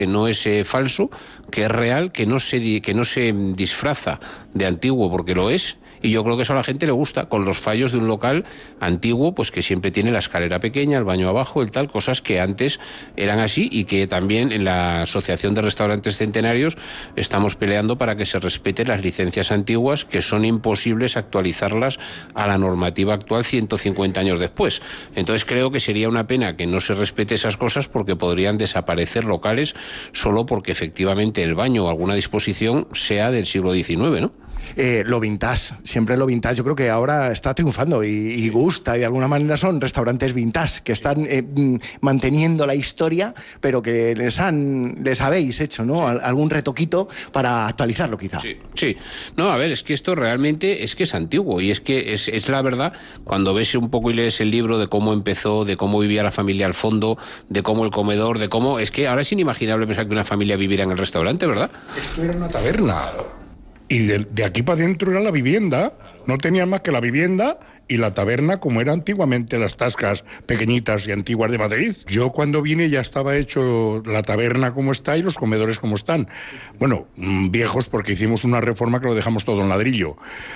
que no es falso, que es real, que no se disfraza de antiguo porque lo es. Y yo creo que eso a la gente le gusta, con los fallos de un local antiguo, pues que siempre tiene la escalera pequeña, el baño abajo, el tal, cosas que antes eran así y que también en la Asociación de Restaurantes Centenarios estamos peleando para que se respeten las licencias antiguas, que son imposibles actualizarlas a la normativa actual 150 años después. Entonces creo que sería una pena que no se respete esas cosas porque podrían desaparecer locales solo porque efectivamente el baño o alguna disposición sea del siglo XIX, ¿no? Lo vintage, siempre lo vintage, yo creo que ahora está triunfando y gusta, y de alguna manera son restaurantes vintage que están manteniendo la historia, pero que les habéis hecho, ¿no? Algún retoquito para actualizarlo, quizá. Sí. No, a ver, es que esto realmente es que es antiguo, y es que es la verdad, cuando ves un poco y lees el libro de cómo empezó, de cómo vivía la familia al fondo, de cómo el comedor, de cómo... Es que ahora es inimaginable pensar que una familia viviera en el restaurante, ¿verdad? Esto era una taberna. Y de aquí para adentro era la vivienda, no tenían más que la vivienda y la taberna como eran antiguamente las tascas pequeñitas y antiguas de Madrid. Yo cuando vine ya estaba hecho la taberna como está y los comedores como están. Bueno, viejos porque hicimos una reforma que lo dejamos todo en ladrillo,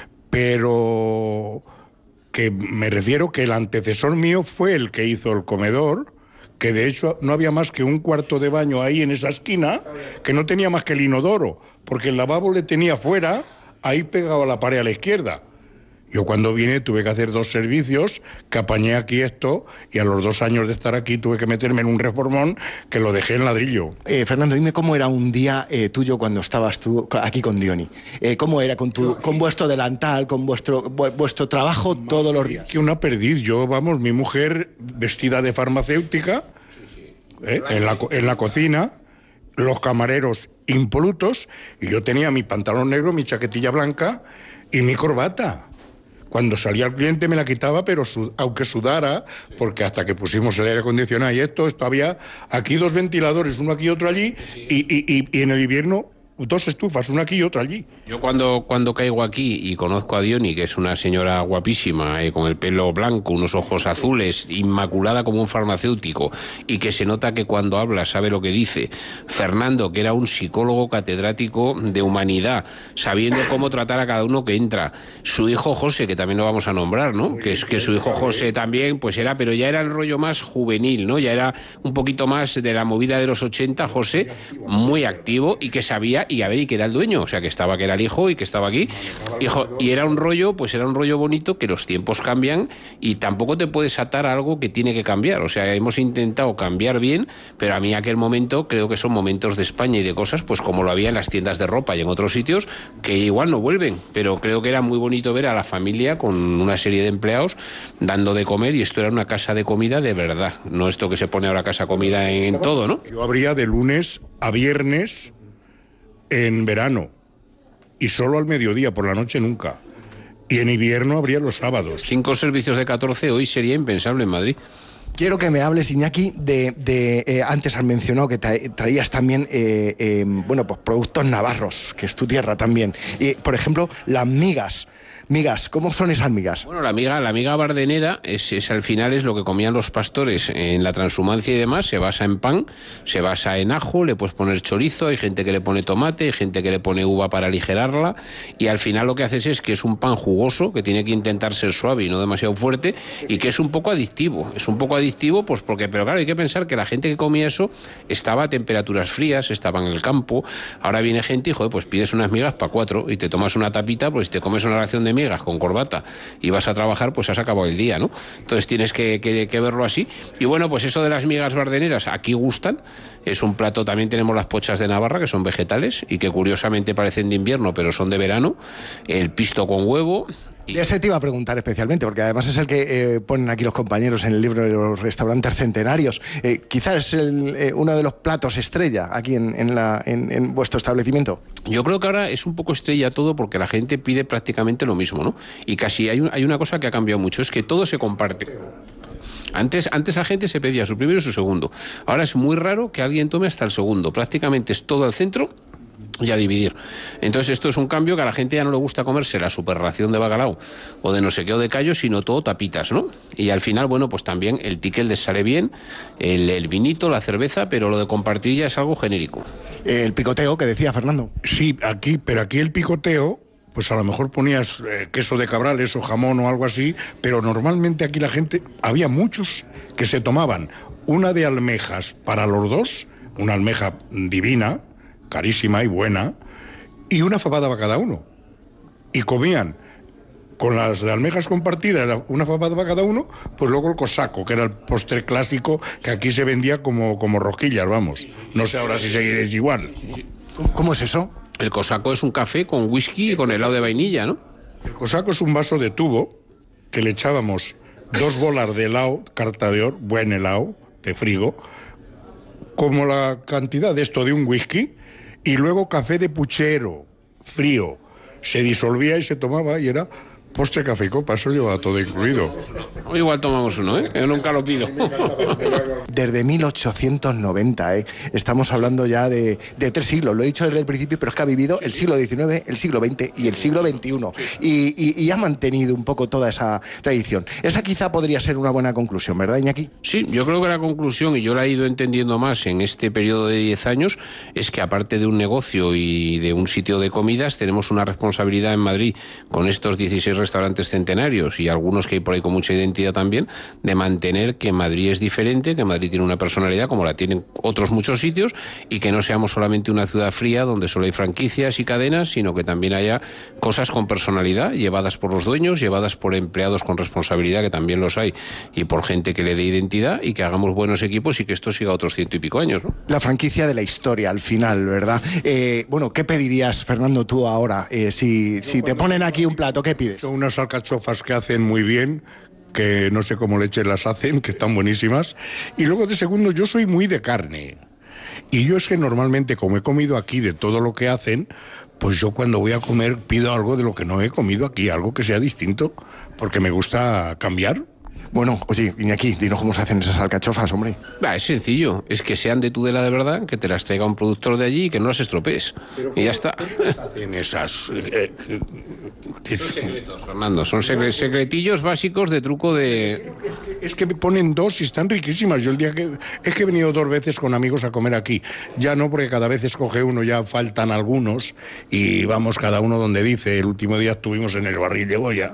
pero que me refiero que el antecesor mío fue el que hizo el comedor, que de hecho no había más que un cuarto de baño ahí en esa esquina, que no tenía más que el inodoro, porque el lavabo le tenía fuera, ahí pegado a la pared a la izquierda. Yo cuando vine tuve que hacer 2 servicios, que apañé aquí esto, y a los 2 años de estar aquí tuve que meterme en un reformón que lo dejé en ladrillo. Fernando, dime cómo era un día tuyo cuando estabas tú aquí con Diony. ¿Cómo era con vuestro delantal, con vuestro trabajo todos los días? Que una perdiz. Yo, vamos, mi mujer vestida de farmacéutica, en la cocina, los camareros impolutos, y yo tenía mi pantalón negro, mi chaquetilla blanca y mi corbata. Cuando salía el cliente me la quitaba, pero aunque sudara, porque hasta que pusimos el aire acondicionado y esto había aquí 2 ventiladores, uno aquí y otro allí, y en el invierno 2 estufas, una aquí y otra allí. Yo cuando caigo aquí y conozco a Diony, que es una señora guapísima, con el pelo blanco, unos ojos azules, inmaculada como un farmacéutico, y que se nota que cuando habla sabe lo que dice. Fernando, que era un psicólogo catedrático de humanidad, sabiendo cómo tratar a cada uno que entra. Su hijo José, que también lo vamos a nombrar, ¿no? Que es que su hijo José también, pues era, pero ya era el rollo más juvenil, ¿no? Ya era un poquito más de la movida de los 80, José, muy activo y que sabía y que era el dueño, o sea, que era el hijo y que estaba aquí. Y era un rollo bonito, que los tiempos cambian y tampoco te puedes atar a algo que tiene que cambiar. O sea, hemos intentado cambiar bien, pero a mí aquel momento creo que son momentos de España y de cosas, pues como lo había en las tiendas de ropa y en otros sitios, que igual no vuelven, pero creo que era muy bonito ver a la familia con una serie de empleados dando de comer, y esto era una casa de comida de verdad, no esto que se pone ahora casa comida en todo, ¿no? Yo abría de lunes a viernes en verano y solo al mediodía, por la noche nunca. Y en invierno abría los sábados. 5 servicios de 14 hoy sería impensable en Madrid. Quiero que me hables, Iñaki, antes has mencionado que traías también pues productos navarros, que es tu tierra también. Por ejemplo, las migas. Migas, ¿cómo son esas migas? Bueno, la miga bardenera es al final es lo que comían los pastores en la transhumancia y demás. Se basa en pan, se basa en ajo, le puedes poner chorizo, hay gente que le pone tomate, hay gente que le pone uva para aligerarla, y al final lo que haces es que es un pan jugoso que tiene que intentar ser suave y no demasiado fuerte, y que es un poco adictivo. Es un poco adictivo, pues pero claro, hay que pensar que la gente que comía eso estaba a temperaturas frías, estaba en el campo. Ahora viene gente y, joder, pues pides unas migas para 4 y te tomas una tapita, pues si te comes una ración de migas con corbata y vas a trabajar, pues has acabado el día, ¿no? Entonces tienes que verlo así. Y bueno, pues eso de las migas bardeneras aquí gustan. Es un plato, también tenemos las pochas de Navarra, que son vegetales y que curiosamente parecen de invierno, pero son de verano. El pisto con huevo. De ese te iba a preguntar especialmente, porque además es el que ponen aquí los compañeros en el libro de los restaurantes centenarios. Quizás es uno de los platos estrella aquí en vuestro establecimiento. Yo creo que ahora es un poco estrella todo, porque la gente pide prácticamente lo mismo, ¿no? Y casi hay una cosa que ha cambiado mucho, es que todo se comparte. Antes la gente se pedía su primero y su segundo. Ahora es muy raro que alguien tome hasta el segundo. Prácticamente es todo al centro y a dividir. Entonces esto es un cambio que a la gente ya no le gusta comerse la superración de bacalao o de no sé qué o de callo, sino todo tapitas, ¿no? Y al final, bueno, pues también el ticket les sale bien, el vinito, la cerveza, pero lo de compartir ya es algo genérico. El picoteo que decía Fernando. Sí, pero aquí el picoteo, pues a lo mejor ponías queso de cabrales o jamón o algo así, pero normalmente aquí la gente, había muchos que se tomaban una de almejas para los dos, una almeja divina, carísima y buena, y una fabada para cada uno. Y comían con las de almejas compartidas, una fabada para cada uno, pues luego el cosaco, que era el postre clásico que aquí se vendía como rosquillas, vamos. No sé ahora si seguiréis igual. ¿Cómo es eso? El cosaco es un café con whisky y con helado de vainilla, ¿no? El cosaco es un vaso de tubo que le echábamos 2 bolas de helado, carta de oro, buen helado, de frigo, como la cantidad de esto de un whisky, y luego café de puchero, frío. Se disolvía y se tomaba y era postre, café y copa, eso llevaba todo incluido. O igual tomamos uno, ¿eh? Yo nunca lo pido. Desde 1890, ¿eh? Estamos hablando ya de 3 siglos, lo he dicho desde el principio, pero es que ha vivido el siglo XIX, el siglo XX y el siglo XXI, y ha mantenido un poco toda esa tradición. Esa quizá podría ser una buena conclusión, ¿verdad, Iñaki? Sí, yo creo que la conclusión, y yo la he ido entendiendo más en este periodo de 10 años, es que aparte de un negocio y de un sitio de comidas, tenemos una responsabilidad en Madrid con estos 16 restaurantes centenarios y algunos que hay por ahí con mucha identidad también, de mantener que Madrid es diferente, que Madrid tiene una personalidad como la tienen otros muchos sitios, y que no seamos solamente una ciudad fría donde solo hay franquicias y cadenas, sino que también haya cosas con personalidad, llevadas por los dueños, llevadas por empleados con responsabilidad, que también los hay, y por gente que le dé identidad, y que hagamos buenos equipos y que esto siga otros 100 y pico años, ¿no? La franquicia de la historia, al final, ¿verdad? Bueno, ¿qué pedirías, Fernando, tú ahora? Si te ponen aquí un plato, ¿qué pides? Son unas alcachofas que hacen muy bien, que no sé cómo leche las hacen, que están buenísimas. Y luego de segundo, yo soy muy de carne. Y yo es que normalmente, como he comido aquí de todo lo que hacen, pues yo cuando voy a comer pido algo de lo que no he comido aquí, algo que sea distinto, porque me gusta cambiar. Bueno, oye, Iñaki, dinos cómo se hacen esas alcachofas, hombre. Es sencillo, es que sean de Tudela de verdad, que te las traiga un productor de allí y que no las estropees. Y ya está. Hacen esas... Son secretos, Fernando, son secretillos básicos de truco de... Es que me ponen 2 y están riquísimas. Yo el día que... Es que he venido 2 veces con amigos a comer aquí. Ya no, porque cada vez escoge uno, ya faltan algunos, y vamos cada uno donde dice. El último día estuvimos en el Barril de Goya,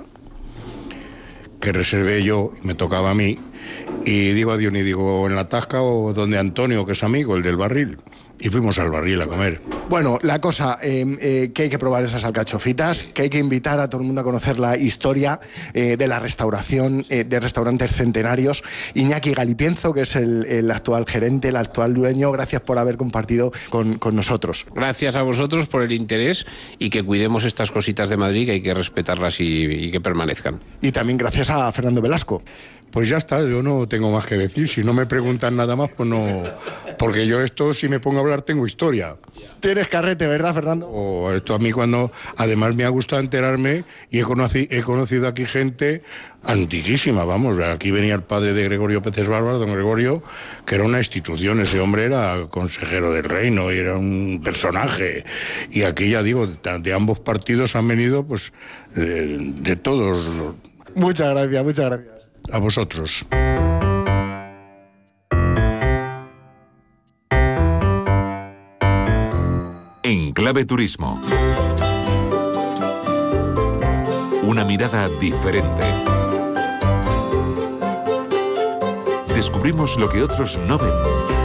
que reservé yo, y me tocaba a mí, y digo a Diony, digo, en la Tasca o donde Antonio, que es amigo, el del Barril, y fuimos al Barril a comer. Bueno, la cosa, que hay que probar esas alcachofitas, que hay que invitar a todo el mundo a conocer la historia de la restauración, de restaurantes centenarios. Iñaki Galipienzo, que es el actual gerente, el actual dueño, gracias por haber compartido con nosotros. Gracias a vosotros por el interés, y que cuidemos estas cositas de Madrid, que hay que respetarlas y que permanezcan. Y también gracias a Fernando Velasco. Pues ya está, yo no tengo más que decir. Si no me preguntan nada más, pues no... Porque yo esto, si me pongo a hablar, tengo historia. Tienes carrete, ¿verdad, Fernando? O esto a mí cuando... Además me ha gustado enterarme, y he conocido aquí gente antiquísima, vamos. Aquí venía el padre de Gregorio Peces Bárbaro, don Gregorio, que era una institución. Ese hombre era consejero del reino y era un personaje. Y aquí, ya digo, de ambos partidos han venido, pues, de todos. Muchas gracias, muchas gracias. A vosotros. En Clave Turismo. Una mirada diferente. Descubrimos lo que otros no ven.